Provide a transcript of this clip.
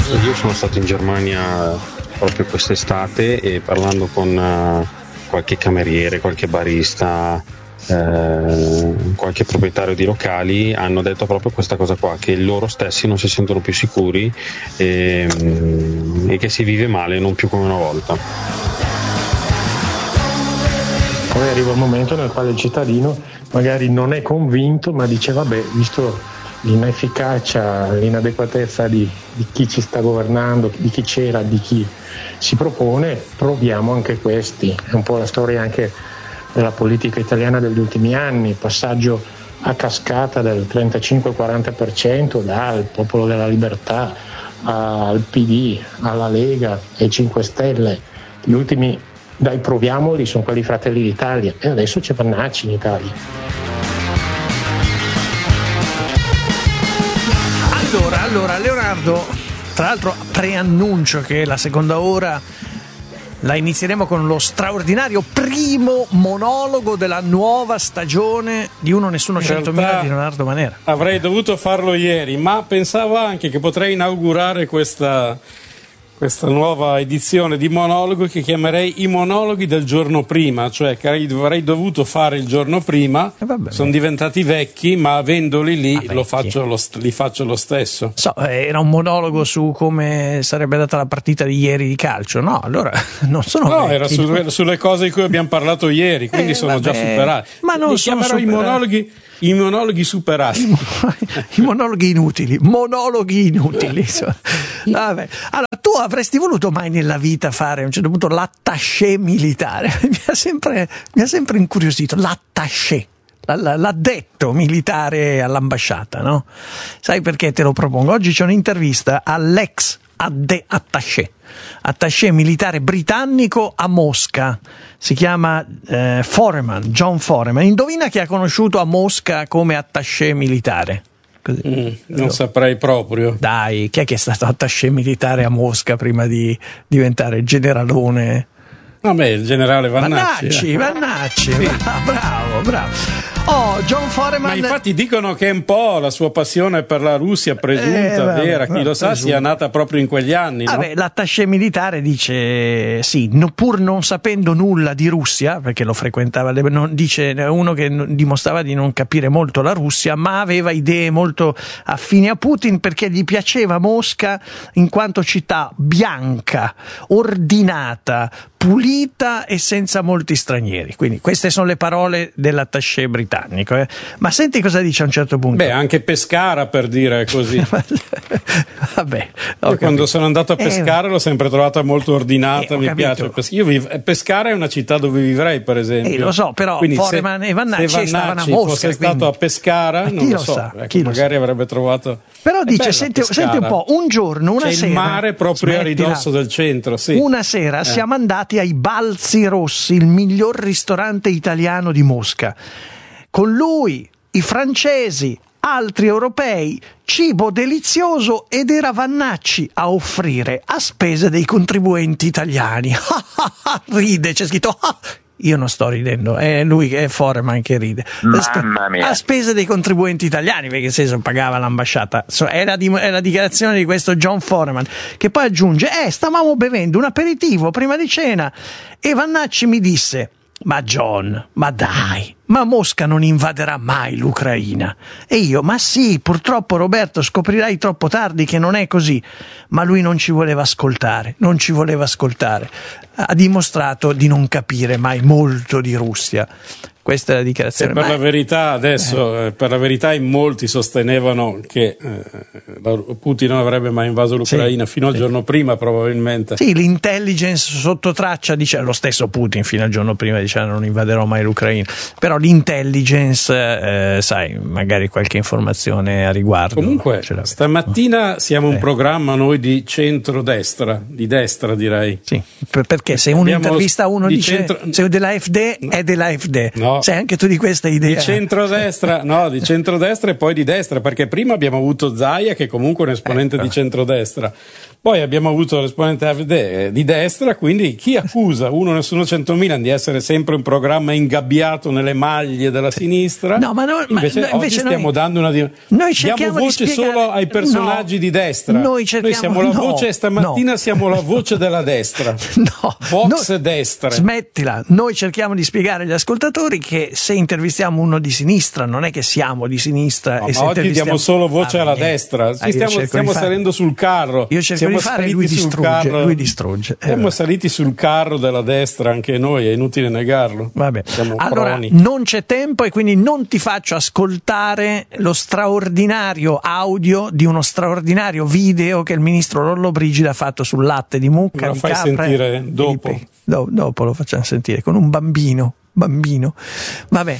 Io sono stato in Germania proprio quest'estate e parlando con qualche cameriere, qualche barista, qualche proprietario di locali, hanno detto proprio questa cosa qua, che loro stessi non si sentono più sicuri e che si vive male, non più come una volta. Poi arriva il momento nel quale il cittadino magari non è convinto, ma dice vabbè, visto l'inefficacia, l'inadeguatezza di chi ci sta governando, di chi c'era, di chi si propone, proviamo anche questi. È un po' la storia anche della politica italiana degli ultimi anni, passaggio a cascata del 35-40% dal Popolo della Libertà al PD, alla Lega, ai 5 Stelle. Gli ultimi dai proviamoli sono quelli Fratelli d'Italia e adesso c'è Vannacci in Italia. Allora Leonardo, tra l'altro preannuncio che la seconda ora la inizieremo con lo straordinario primo monologo della nuova stagione di Uno Nessuno 100.000 di Leonardo Manera. Avrei dovuto farlo ieri, ma pensavo anche che potrei inaugurare questa nuova edizione di monologo che chiamerei i monologhi del giorno prima, cioè che avrei dovuto fare il giorno prima, sono diventati vecchi, ma avendoli lì li faccio lo stesso. Era un monologo su come sarebbe andata la partita di ieri di calcio, no? Allora non sono no, vecchi. Era sulle cose di cui abbiamo parlato ieri, quindi sono già superati. Ma non li sono chiamerò i monologhi superati. I monologhi inutili. Vabbè. Allora, tu avresti voluto mai nella vita fare a un certo punto l'attaché militare? Mi ha sempre incuriosito l'attaché, l'addetto militare all'ambasciata, no? Sai perché te lo propongo? Oggi c'è un'intervista all'ex attaché militare britannico a Mosca, si chiama John Foreman. Indovina chi ha conosciuto a Mosca come attaché militare? Non saprei proprio. Dai, chi è che è stato attaché militare a Mosca prima di diventare generalone? Vabbè, il generale Vannacci. Sì. Bravo. John Foreman. Ma infatti dicono che è un po' la sua passione per la Russia presunta, vera, chi lo sa, sia nata proprio in quegli anni. Vabbè, l'attaché militare dice sì, pur non sapendo nulla di Russia, perché lo frequentava, dice uno che dimostrava di non capire molto la Russia, ma aveva idee molto affini a Putin perché gli piaceva Mosca in quanto città bianca, ordinata, pulita e senza molti stranieri. Quindi queste sono le parole dell'attaché britannico. Ma senti cosa dice a un certo punto. Beh, anche Pescara, per dire così. Vabbè, quando sono andato a Pescara l'ho sempre trovata molto ordinata, mi piace. Pescara è una città dove vivrei, per esempio. Lo so, però quindi Foreman e Vannacci stavano a Mosca. Fosse stato a Pescara, non lo so, magari avrebbe trovato. Però dice, senti un po', un giorno, una sera, il mare proprio a ridosso del centro, sì. Una sera siamo andati ai Balzi Rossi, il miglior ristorante italiano di Mosca. Con lui, i francesi, altri europei, cibo delizioso, ed era Vannacci a offrire a spese dei contribuenti italiani. Ride, c'è scritto. Io non sto ridendo, è lui che è Foreman che ride. Mamma mia. A spese dei contribuenti italiani, perché se pagava l'ambasciata. È la dichiarazione di questo John Foreman, che poi aggiunge: stavamo bevendo un aperitivo prima di cena e Vannacci mi disse: ma John, ma dai, ma Mosca non invaderà mai l'Ucraina. E io: ma sì, purtroppo Roberto, scoprirai troppo tardi che non è così. Ma lui non ci voleva ascoltare. Ha dimostrato di non capire mai molto di Russia. Questa è la dichiarazione. Per la verità adesso, per la verità, in molti sostenevano che Putin non avrebbe mai invaso l'Ucraina fino al giorno prima, probabilmente. Sì, l'intelligence sotto traccia dice, lo stesso Putin fino al giorno prima diceva non invaderò mai l'Ucraina, però l'intelligence, sai, magari qualche informazione a riguardo. Comunque, stamattina siamo un programma noi di centrodestra, di destra direi. Sì, perché se uno intervista uno dice se è della AfD è della AfD. No, No. Sei anche tu di questa idea? Di centrodestra, no, di centrodestra e poi di destra, perché prima abbiamo avuto Zaia, che è comunque un esponente di centrodestra, poi abbiamo avuto l'esponente AfD di destra, quindi chi accusa uno nessuno 100.000 di essere sempre un programma ingabbiato nelle maglie della sinistra? No, ma invece oggi stiamo dando una diamo voce solo ai personaggi di destra. Noi siamo la voce, stamattina siamo la voce della destra. No, Vox destra. Smettila. Noi cerchiamo di spiegare agli ascoltatori che se intervistiamo uno di sinistra non è che siamo di sinistra. No, ma oggi diamo solo voce alla destra. Stiamo salendo sul carro. Io cerco di fare, lui distrugge. Siamo saliti sul carro della destra anche noi, è inutile negarlo. Vabbè. Allora, croni. non c'è tempo e quindi non ti faccio ascoltare lo straordinario audio di uno straordinario video che il ministro Lollobrigida ha fatto sul latte di mucca. Me lo di fai capra, sentire dopo? Dopo lo facciamo sentire con un bambino. Vabbè.